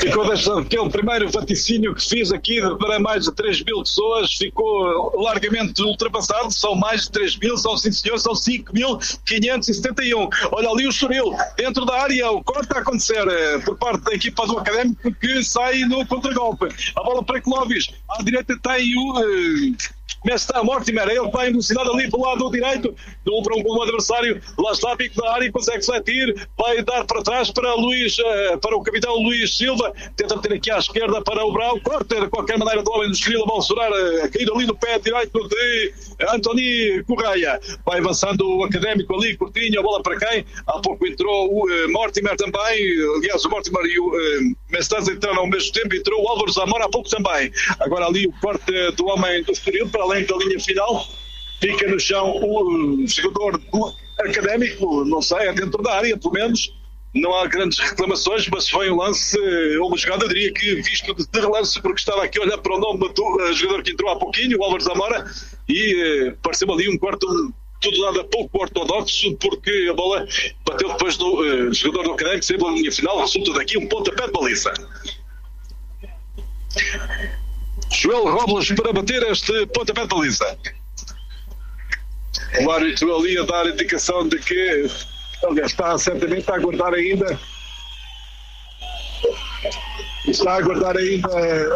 Ficou aquele primeiro vaticínio que fiz aqui para mais de 3.000 pessoas, ficou largamente ultrapassado. São mais de 3.000, são sim senhor, são 5.571. Olha ali o Estoril, dentro da área, o corte a acontecer por parte da equipa do Académico, que sai no contragolpe. A bola para Clóvis, à direita tem o Mortimer, ele vai em velocidade ali pelo lado direito, de um para um adversário, lá está, pico da área, consegue fletir, vai dar para trás para para o capitão Luís Silva, tenta meter aqui à esquerda para o Brau, corta de qualquer maneira do homem do Estoril, a bola segurar, a cair ali no pé direito de Antoni Correia, vai avançando o Académico ali, curtinho, a bola para quem? Há pouco entrou o Mortimer também, aliás o Mortimer e o Mestanza entraram ao mesmo tempo, entrou o Álvaro Zamora há pouco também. Agora ali o corte do homem do Estoril, para além da linha final, fica no chão o jogador do Académico, não sei, é dentro da área, pelo menos. Não há grandes reclamações, mas foi um lance, uma jogada, diria que visto de relance, porque estava aqui a olhar para o nome do jogador que entrou há pouquinho, o Álvaro Zamora, e pareceu ali um quarto tudo nada pouco ortodoxo, porque a bola bateu depois do jogador do Académico, sempre na linha final, resulta daqui um pontapé de baliza. Joel Robles para bater este pontapé de baliza. O árbitro ali a dar indicação de que, aliás, está certamente a aguardar ainda. Está a aguardar ainda